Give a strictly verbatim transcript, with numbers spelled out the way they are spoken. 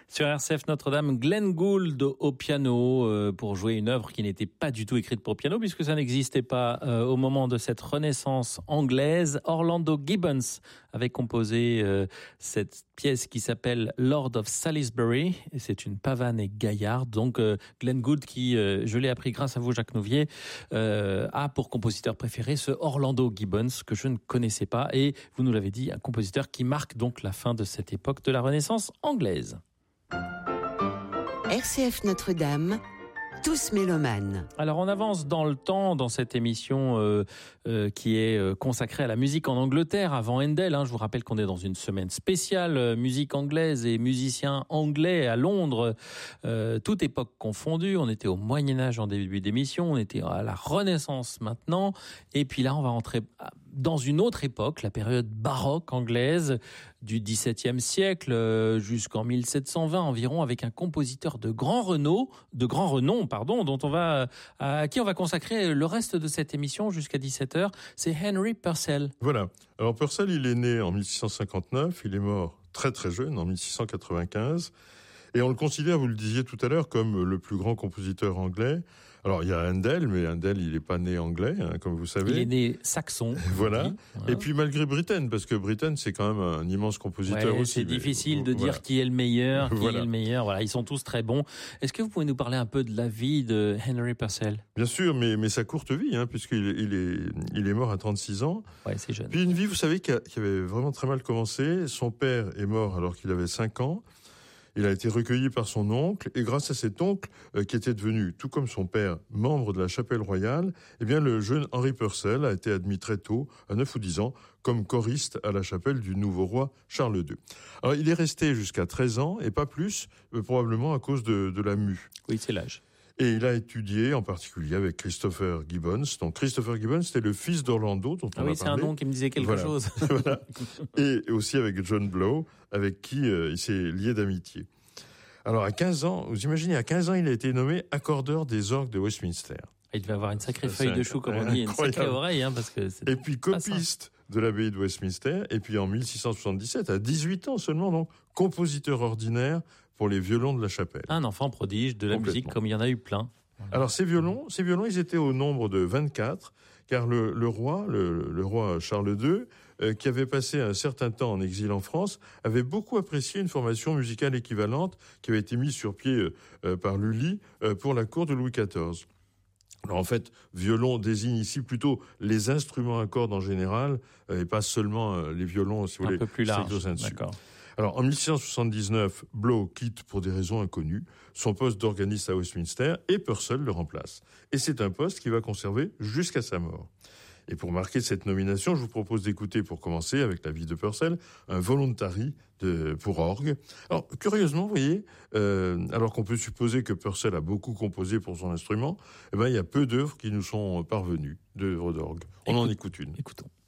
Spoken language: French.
Sur R C F Notre-Dame, Glenn Gould au piano euh, pour jouer une œuvre qui n'était pas du tout écrite pour piano puisque ça n'existait pas euh, au moment de cette renaissance anglaise. Orlando Gibbons avait composé euh, cette pièce qui s'appelle Lord of Salisbury et c'est une pavane et gaillarde. Donc euh, Glenn Gould qui, euh, je l'ai appris grâce à vous Jacques Nouvier, euh, a pour compositeur préféré ce Orlando Gibbons que je ne connaissais pas et vous nous l'avez dit, un compositeur qui marque donc la fin de cette époque de la Renaissance anglaise. R C F Notre-Dame, tous mélomanes. Alors on avance dans le temps dans cette émission euh, euh, qui est euh, consacrée à la musique en Angleterre avant Handel. Hein. Je vous rappelle qu'on est dans une semaine spéciale euh, musique anglaise et musiciens anglais à Londres, euh, toute époque confondue. On était au Moyen-Âge en début d'émission, on était à la Renaissance maintenant. Et puis là on va entrer dans une autre époque, la période baroque anglaise du dix-septième siècle jusqu'en mille sept cent vingt environ, avec un compositeur de grand renom, de grand renom, pardon, dont on va, à qui on va consacrer le reste de cette émission jusqu'à dix-sept heures. C'est Henry Purcell. Voilà. Alors Purcell, il est né en mille six cent cinquante-neuf, il est mort très très jeune, en mille six cent quatre-vingt-quinze. Et on le considère, vous le disiez tout à l'heure, comme le plus grand compositeur anglais. Alors, il y a Handel, mais Handel, il n'est pas né anglais, hein, comme vous savez. Il est né saxon. Voilà. voilà. Et puis, malgré Britten, parce que Britten, c'est quand même un immense compositeur ouais, aussi. C'est difficile de voilà. dire qui est le meilleur, qui voilà. est le meilleur. Voilà, ils sont tous très bons. Est-ce que vous pouvez nous parler un peu de la vie de Henry Purcell ? Bien sûr, mais, mais sa courte vie, hein, puisqu'il il est, il est mort à trente-six ans. Ouais, c'est jeune. Puis une vie, vous savez, qui, a, qui avait vraiment très mal commencé. Son père est mort alors qu'il avait cinq ans. Il a été recueilli par son oncle, et grâce à cet oncle, euh, qui était devenu, tout comme son père, membre de la chapelle royale, eh bien, le jeune Henry Purcell a été admis très tôt, à neuf ou dix ans, comme choriste à la chapelle du nouveau roi Charles deux. Alors, il est resté jusqu'à treize ans, et pas plus, euh, probablement à cause de, de la mue. Oui, c'est l'âge. Et il a étudié, en particulier, avec Christopher Gibbons. Donc, Christopher Gibbons, c'était le fils d'Orlando, dont on ah oui, a parlé. c'est un nom qui me disait quelque voilà. chose. voilà. Et aussi avec John Blow, avec qui euh, il s'est lié d'amitié. Alors, à quinze ans, vous imaginez, à quinze ans, il a été nommé accordeur des orgues de Westminster. Il devait avoir une sacrée Ça, feuille de chou, comme on dit, une sacrée oreille, hein, parce que c'est Et puis, copiste de l'abbaye de Westminster, et puis en mille six cent soixante-dix-sept, à dix-huit ans seulement, donc, compositeur ordinaire pour les violons de la chapelle. Un enfant prodige de la musique, comme il y en a eu plein. Alors, ces violons, ces violons, ils étaient au nombre de vingt-quatre, car le, le roi, le, le roi Charles deux, euh, qui avait passé un certain temps en exil en France, avait beaucoup apprécié une formation musicale équivalente qui avait été mise sur pied euh, par Lully euh, pour la cour de Louis quatorze. Alors en fait, violon désigne ici plutôt les instruments à cordes en général, euh, et pas seulement euh, les violons, si vous voulez. Un peu plus large, d'accord. Alors, en mille six cent soixante-dix-neuf, Blow quitte, pour des raisons inconnues, son poste d'organiste à Westminster et Purcell le remplace. Et c'est un poste qu'il va conserver jusqu'à sa mort. Et pour marquer cette nomination, je vous propose d'écouter, pour commencer, avec la vie de Purcell, un voluntary de, pour orgue. Alors, curieusement, vous voyez, euh, alors qu'on peut supposer que Purcell a beaucoup composé pour son instrument, eh ben, il y a peu d'œuvres qui nous sont parvenues, d'œuvres d'orgue. On Écoute, en écoute une. Écoutons.